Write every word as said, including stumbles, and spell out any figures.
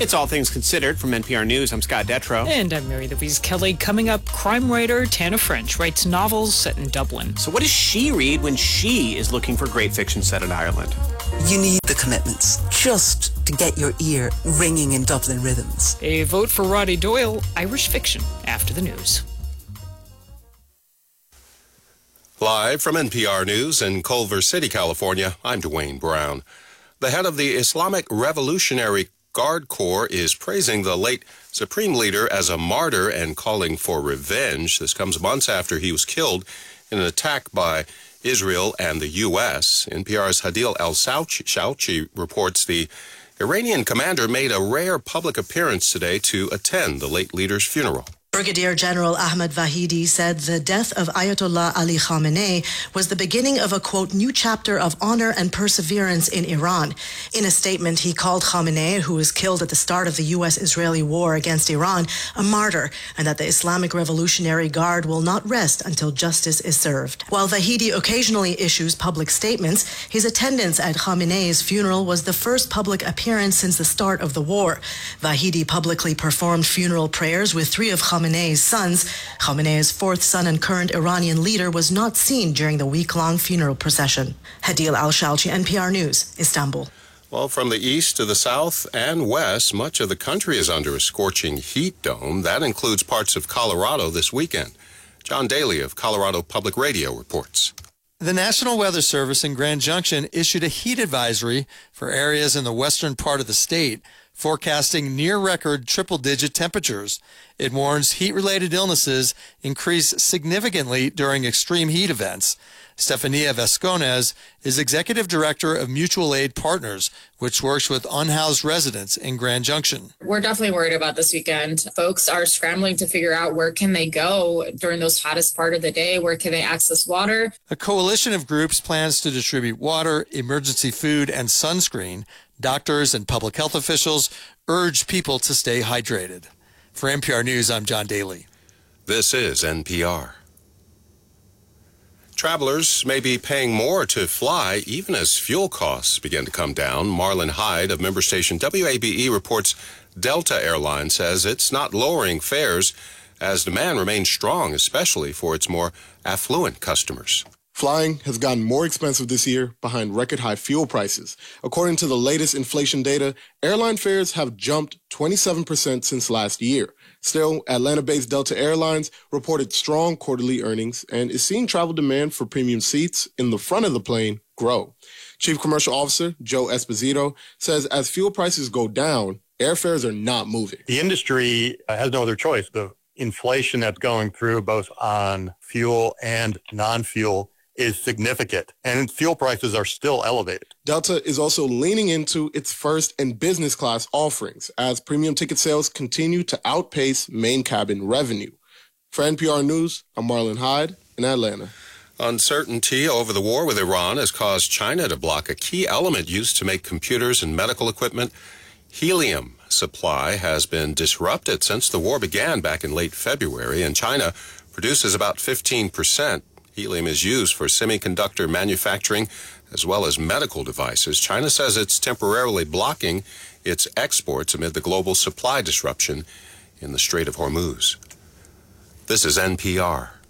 It's All Things Considered from N P R News. I'm Scott Detrow. And I'm Mary Louise Kelly. Coming up, crime writer Tana French writes novels set in Dublin. So what does she read when she is looking for great fiction set in Ireland? You need the commitments just to get your ear ringing in Dublin rhythms. A vote for Roddy Doyle, Irish fiction, after the news. Live from N P R News in Culver City, California, I'm Dwayne Brown. The head of the Islamic Revolutionary Guard Corps is praising the late Supreme Leader as a martyr and calling for revenge. This comes months after he was killed in an attack by Israel and the U S N P R's Hadil El-Shawchi reports the Iranian commander made a rare public appearance today to attend the late leader's funeral. Brigadier General Ahmed Vahidi said the death of Ayatollah Ali Khamenei was the beginning of a, quote, new chapter of honor and perseverance in Iran. In a statement, he called Khamenei, who was killed at the start of the U S-Israeli war against Iran, a martyr, and that the Islamic Revolutionary Guard will not rest until justice is served. While Vahidi occasionally issues public statements, his attendance at Khamenei's funeral was the first public appearance since the start of the war. Vahidi publicly performed funeral prayers with three of Khamenei's Khamenei's sons. Khamenei's fourth son and current Iranian leader was not seen during the week-long funeral procession. Hadil Al-Shawchi, N P R News, Istanbul. Well, from the east to the south and west, much of the country is under a scorching heat dome. That includes parts of Colorado this weekend. John Daly of Colorado Public Radio reports. The National Weather Service in Grand Junction issued a heat advisory for areas in the western part of the state, forecasting near-record triple-digit temperatures. It warns heat-related illnesses increase significantly during extreme heat events. Stefania Vasconez is Executive Director of Mutual Aid Partners, which works with unhoused residents in Grand Junction. We're definitely worried about this weekend. Folks are scrambling to figure out where can they go during those hottest part of the day, where can they access water. A coalition of groups plans to distribute water, emergency food, and sunscreen. Doctors and public health officials urge people to stay hydrated. For N P R News, I'm John Daly. This is N P R. Travelers may be paying more to fly even as fuel costs begin to come down. Marlon Hyde of member station W A B E reports Delta Airlines says it's not lowering fares as demand remains strong, especially for its more affluent customers. Flying has gotten more expensive this year behind record-high fuel prices. According to the latest inflation data, airline fares have jumped twenty-seven percent since last year. Still, Atlanta-based Delta Airlines reported strong quarterly earnings and is seeing travel demand for premium seats in the front of the plane grow. Chief Commercial Officer Joe Esposito says as fuel prices go down, airfares are not moving. The industry has no other choice. The inflation that's going through both on fuel and non-fuel is significant, and fuel prices are still elevated. Delta is also leaning into its first and business class offerings as premium ticket sales continue to outpace main cabin revenue. For N P R News, I'm Marlon Hyde in Atlanta. Uncertainty over the war with Iran has caused China to block a key element used to make computers and medical equipment. Helium supply has been disrupted since the war began back in late February, and China produces about fifteen percent. Helium is used for semiconductor manufacturing as well as medical devices. China says it's temporarily blocking its exports amid the global supply disruption in the Strait of Hormuz. This is N P R.